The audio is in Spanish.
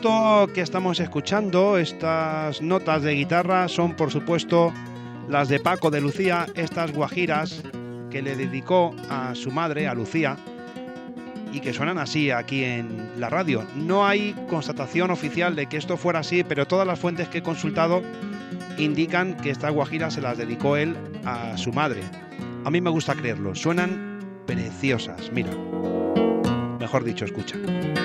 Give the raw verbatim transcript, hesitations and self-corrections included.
esto que estamos escuchando, estas notas de guitarra, son por supuesto las de Paco de Lucía, estas guajiras que le dedicó a su madre, a Lucía, y que suenan así aquí en la radio. No hay constatación oficial de que esto fuera así, pero todas las fuentes que he consultado indican que estas guajiras se las dedicó él a su madre. A mí me gusta creerlo, suenan preciosas, mira. Mejor dicho, escucha.